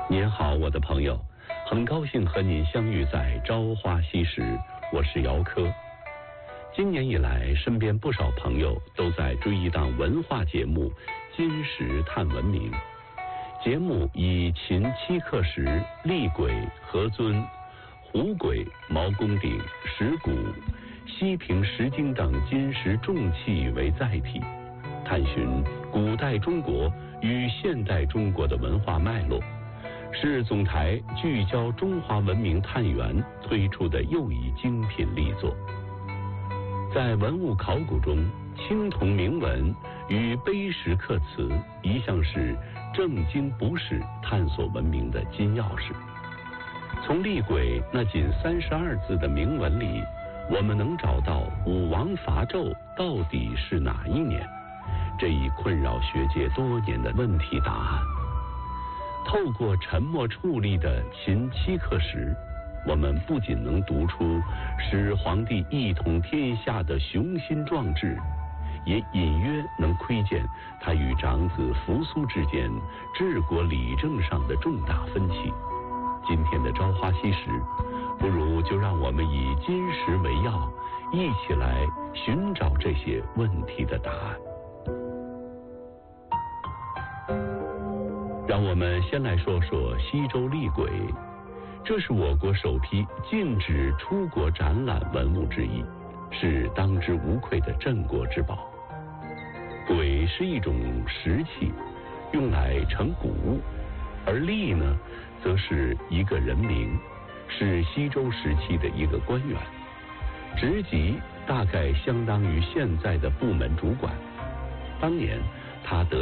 您好，我的朋友，很高兴和您相遇在朝花夕拾，我是姚科。今年以来，身边不少朋友都在追一档文化节目《今时探文明》。节目以秦七刻石、厉鬼、何尊、虎鬼、毛公鼎、石鼓、西平石经等金石重器为载体，探寻古代中国与现代中国的文化脉络，是总台聚焦中华文明探源推出的又一精品力作。在文物考古中，青铜铭文与碑石刻词一向是正经不是探索文明的金钥匙。从厉鬼那仅32字的铭文里，我们能找到武王伐纣到底是哪一年这一困扰学界多年的问题答案。透过沉默矗立的秦七刻石，我们不仅能读出使皇帝一统天下的雄心壮志，也隐约能窥见他与长子扶苏之间治国理政上的重大分歧。今天的朝花夕拾，不如就让我们以今时为要，一起来寻找这些问题的答案。让我们先来说说西周厉鬼，这是我国首批禁止出国展览文物之一，是当之无愧的镇国之宝。鬼是一种石器，用来盛谷物，而厉呢，则是一个人名，是西周时期的一个官员，职级大概相当于现在的部门主管。当年他得